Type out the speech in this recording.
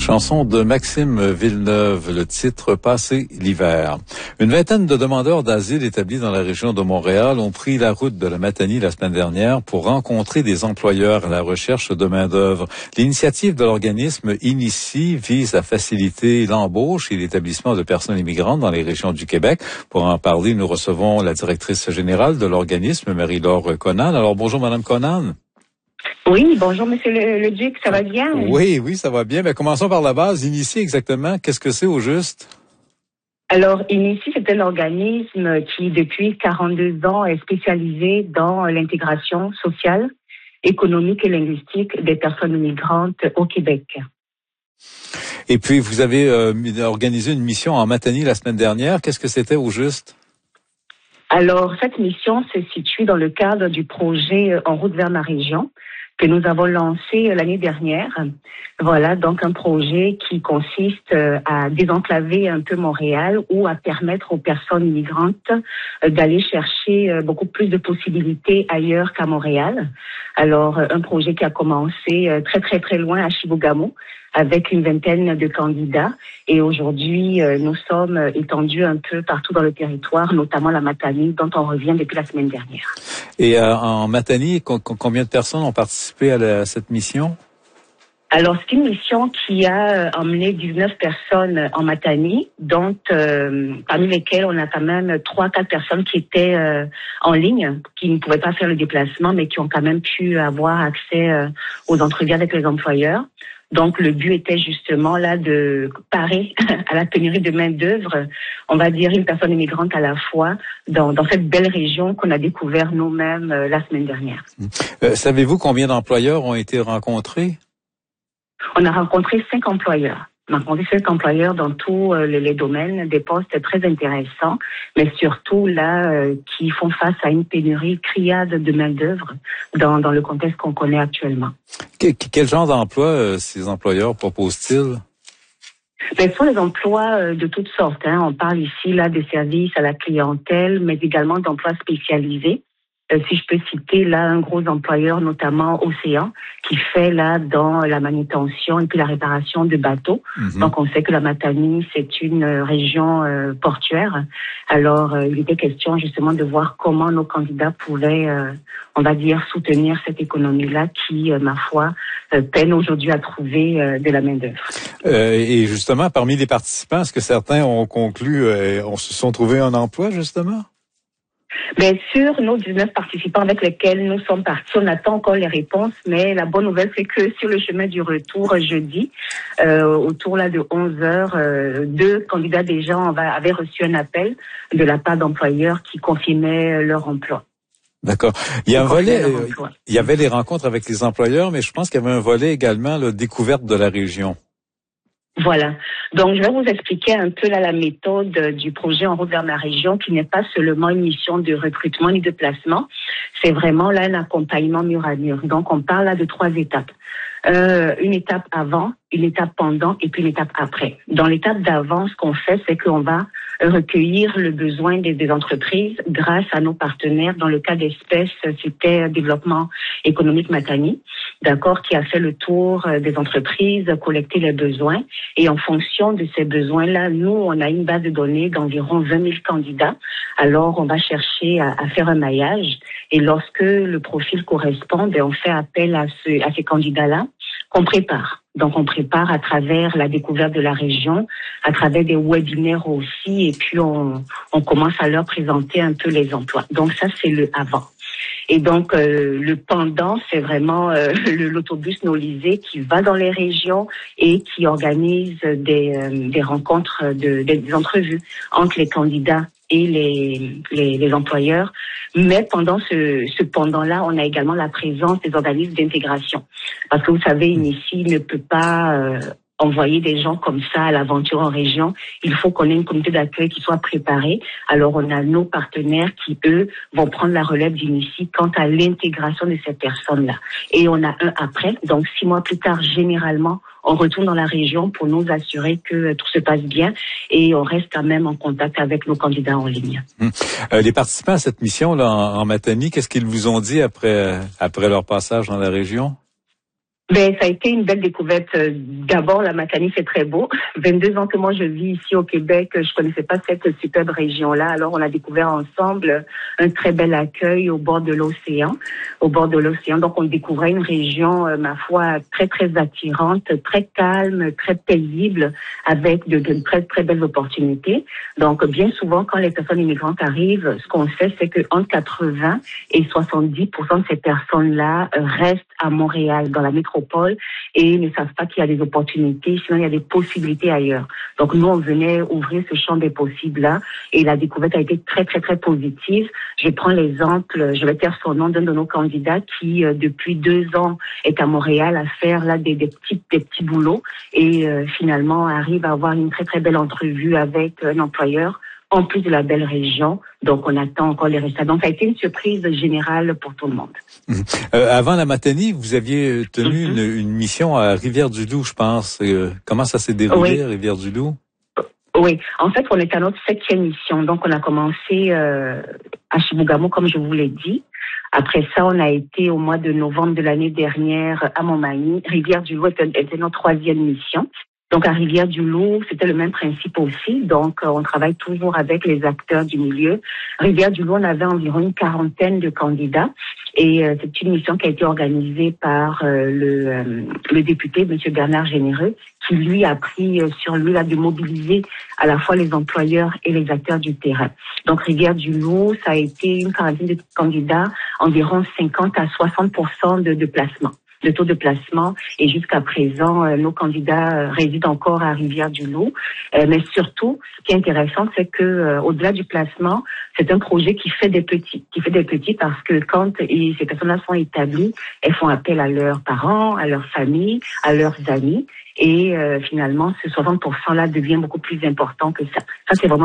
Chanson de Maxime Villeneuve, le titre « Passer l'hiver ». Une vingtaine de demandeurs d'asile établis dans la région de Montréal ont pris la route de la Matanie la semaine dernière pour rencontrer des employeurs à la recherche de main-d'œuvre. L'initiative de l'organisme Inici vise à faciliter l'embauche et l'établissement de personnes immigrantes dans les régions du Québec. Pour en parler, nous recevons la directrice générale de l'organisme, Marie-Laure Conan. Alors, bonjour, Madame Conan. Oui, bonjour Monsieur le Duc, ça va bien? Oui, ça va bien. Mais commençons par la base. Inici, exactement, qu'est-ce que c'est au juste? Alors, Inici, c'est un organisme qui, depuis 42 ans, est spécialisé dans l'intégration sociale, économique et linguistique des personnes migrantes au Québec. Et puis, vous avez organisé une mission en Matanie la semaine dernière. Qu'est-ce que c'était au juste? Alors, cette mission se situe dans le cadre du projet En route vers ma région, que nous avons lancé l'année dernière. Voilà, donc un projet qui consiste à désenclaver un peu Montréal ou à permettre aux personnes immigrantes d'aller chercher beaucoup plus de possibilités ailleurs qu'à Montréal. Alors, un projet qui a commencé très loin à Chibougamau, avec une vingtaine de candidats. Et aujourd'hui, nous sommes étendus un peu partout dans le territoire, notamment la Matanie, dont on revient depuis la semaine dernière. Et en Matanie, combien de personnes ont participé à cette mission? Alors, c'est une mission qui a emmené 19 personnes en Matanie, dont parmi lesquelles on a quand même 3-4 personnes qui étaient en ligne, qui ne pouvaient pas faire le déplacement, mais qui ont quand même pu avoir accès aux entrevues avec les employeurs. Donc, le but était justement là de parer à la pénurie de main-d'œuvre, on va dire une personne immigrante à la fois, dans cette belle région qu'on a découvert nous-mêmes la semaine dernière. Savez-vous combien d'employeurs ont été rencontrés? On a rencontré 5 employeurs. On a rencontré 5 employeurs dans tous les domaines, des postes très intéressants, mais surtout là, qui font face à une pénurie criarde de main-d'œuvre dans le contexte qu'on connaît actuellement. Quel genre d'emploi ces employeurs proposent-ils? Ce sont des emplois de toutes sortes. On parle ici là des services à la clientèle, mais également d'emplois spécialisés. Si je peux citer là un gros employeur, notamment Océan, qui fait là dans la manutention et puis la réparation de bateaux. Donc on sait que la Matanie, c'est une région portuaire. Alors il était question justement de voir comment nos candidats pourraient, on va dire, soutenir cette économie-là qui, ma foi, peine aujourd'hui à trouver de la main-d'œuvre. Et justement, parmi les participants, est-ce que certains ont conclu, se sont trouvés un emploi justement? Bien sûr, nos 19 participants avec lesquels nous sommes partis, on attend encore les réponses, mais la bonne nouvelle, c'est que sur le chemin du retour jeudi, autour là de 11h, 2 candidats déjà avaient reçu un appel de la part d'employeurs qui confirmaient leur emploi. D'accord. Il y a un volet, il y avait les rencontres avec les employeurs, mais je pense qu'il y avait un volet également, la découverte de la région. Voilà. Donc, je vais vous expliquer un peu là la méthode du projet En route vers ma région, qui n'est pas seulement une mission de recrutement ni de placement. C'est vraiment là un accompagnement mur à mur. Donc, on parle là de 3 étapes. Une étape avant, une étape pendant et puis une étape après. Dans l'étape d'avant, ce qu'on fait, c'est qu'on va recueillir le besoin des entreprises grâce à nos partenaires. Dans le cas d'espèce, c'était Développement économique Matanie, d'accord, qui a fait le tour des entreprises, collecté les besoins. Et en fonction de ces besoins-là, nous, on a une base de données d'environ 20 000 candidats. Alors, on va chercher à faire un maillage. Et lorsque le profil correspond, on fait appel à ces candidats-là qu'on prépare. Donc, on prépare à travers la découverte de la région, à travers des webinaires aussi, et puis on commence à leur présenter un peu les emplois. Donc, ça, c'est le avant. Et donc, le pendant, c'est vraiment l'autobus Nolisée qui va dans les régions et qui organise des rencontres, des entrevues entre les candidats et les employeurs. Mais pendant ce pendant-là, on a également la présence des organismes d'intégration. Parce que vous savez, Inici ne peut pas envoyer des gens comme ça à l'aventure en région. Il faut qu'on ait une communauté d'accueil qui soit préparée. Alors, on a nos partenaires qui, eux, vont prendre la relève d'Inici quant à l'intégration de ces personnes-là. Et on a un après. Donc, 6 mois plus tard, généralement, on retourne dans la région pour nous assurer que tout se passe bien et on reste quand même en contact avec nos candidats en ligne. Les participants à cette mission-là en Matanie, qu'est-ce qu'ils vous ont dit après leur passage dans la région? Ben, ça a été une belle découverte. D'abord, la Matanie, c'est très beau. 22 ans que moi je vis ici au Québec, je connaissais pas cette superbe région-là. Alors, on a découvert ensemble un très bel accueil au bord de l'océan. Au bord de l'océan. Donc, on découvrait une région, ma foi, très, très attirante, très calme, très paisible, avec de très, très belles opportunités. Donc, bien souvent, quand les personnes immigrantes arrivent, ce qu'on fait, c'est que entre 80 et 70% de ces personnes-là restent à Montréal, dans la métropole, et ne savent pas qu'il y a des opportunités, sinon il y a des possibilités ailleurs. Donc nous, on venait ouvrir ce champ des possibles-là, et la découverte a été très, très, très positive. Je prends l'exemple, je vais taire son nom, d'un de nos candidats qui, depuis 2 ans, est à Montréal à faire là des petits boulots, et finalement arrive à avoir une très, très belle entrevue avec un employeur, en plus de la belle région. Donc, on attend encore les résultats. Donc, ça a été une surprise générale pour tout le monde. Avant la Matanie, vous aviez tenu une mission à Rivière-du-Loup, je pense. Comment ça s'est déroulé à Rivière-du-Loup? Oui, en fait, on est à notre 7e mission. Donc, on a commencé à Chibougamau, comme je vous l'ai dit. Après ça, on a été au mois de novembre de l'année dernière à Montmagny. Rivière-du-Loup était notre 3e mission. Donc, à Rivière-du-Loup, c'était le même principe aussi. Donc, on travaille toujours avec les acteurs du milieu. Rivière-du-Loup, on avait environ une 40aine de candidats. Et c'est une mission qui a été organisée par le député, M. Bernard Généreux, qui, lui, a pris sur lui là, de mobiliser à la fois les employeurs et les acteurs du terrain. Donc, Rivière-du-Loup, ça a été une 40aine de candidats, environ 50 à 60% de placement. Le taux de placement, et jusqu'à présent, nos candidats résident encore à Rivière-du-Loup. Mais surtout, ce qui est intéressant, c'est que au-delà du placement, c'est un projet qui fait des petits parce que quand ces personnes-là sont établies, elles font appel à leurs parents, à leur famille, à leurs amis, et finalement, ce 60%-là devient beaucoup plus important que ça. Ça, c'est vraiment